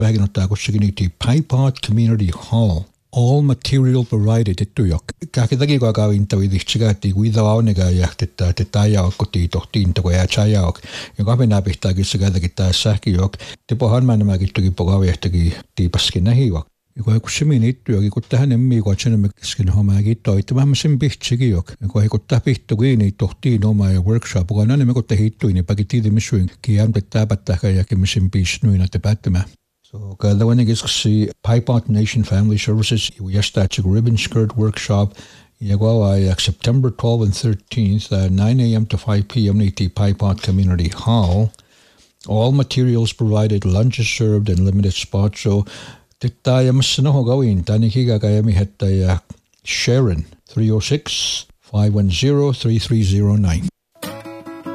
vägin ottaa kussakin niitä Piepot Community Hall. All material provided etujok. Kähketäkin kuinka vintavi dihtsikäätti kuidaa onnekaan jähtettä, että tajaa kotiin tohtiin toko ja tajaa. Ja kahvina pihtääkin se käytäkin tää sähkijok. Tepohan mä nämäkin toki pokaviehtäkin tiipaskin nähivak. Ja kun se meni ittyäkin, kun tähän emmi, kun sen kesken homaakin toitte, vähän sen pihtsäkin jok. Ja kun tämä pihtukin, niin tohtiin oma ja workshop, kun nämä kun te hittuin, niin päkin tiitimisyyn kiämtet täpättäkään ja kemmisen piisnuina te päättämään. So, kailangan keskasi Piepot Nation Family Services, yesterday ribbon skirt workshop, ja September 12 and 13th, 9 a.m. to 5 p.m. Niti Piepot Community Hall. All materials provided, lunches served, and limited spots. So, Titta ja missä noho gawin, tani higa kayami hetta ja Sharon 306-510-3309.